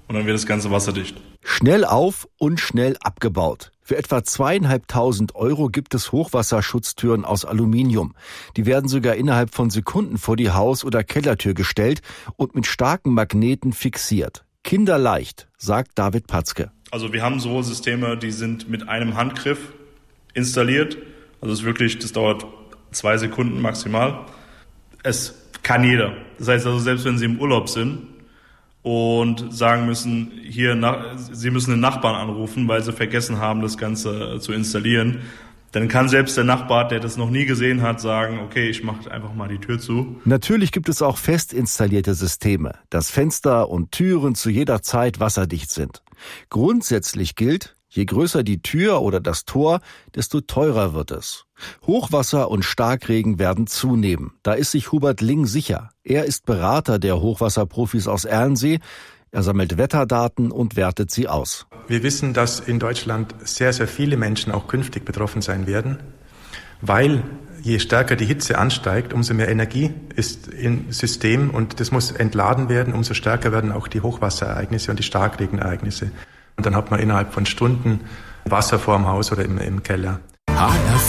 und dann wird das Ganze wasserdicht. Schnell auf und schnell abgebaut. Für etwa 2.500 € gibt es Hochwasserschutztüren aus Aluminium. Die werden sogar innerhalb von Sekunden vor die Haus- oder Kellertür gestellt und mit starken Magneten fixiert. Kinderleicht, sagt David Patzke. Also wir haben so Systeme, die sind mit einem Handgriff installiert. Also es ist wirklich, das dauert 2 Sekunden maximal. Es kann jeder. Das heißt also, selbst wenn Sie im Urlaub sind und sagen müssen, Sie müssen den Nachbarn anrufen, weil Sie vergessen haben, das Ganze zu installieren, dann kann selbst der Nachbar, der das noch nie gesehen hat, sagen, okay, ich mache einfach mal die Tür zu. Natürlich gibt es auch fest installierte Systeme, dass Fenster und Türen zu jeder Zeit wasserdicht sind. Grundsätzlich gilt, je größer die Tür oder das Tor, desto teurer wird es. Hochwasser und Starkregen werden zunehmen. Da ist sich Hubert Ling sicher. Er ist Berater der Hochwasserprofis aus Erlensee. Er sammelt Wetterdaten und wertet sie aus. Wir wissen, dass in Deutschland sehr, sehr viele Menschen auch künftig betroffen sein werden, weil je stärker die Hitze ansteigt, umso mehr Energie ist im System und das muss entladen werden, umso stärker werden auch die Hochwasserereignisse und die Starkregenereignisse. Und dann hat man innerhalb von Stunden Wasser vorm Haus oder im Keller.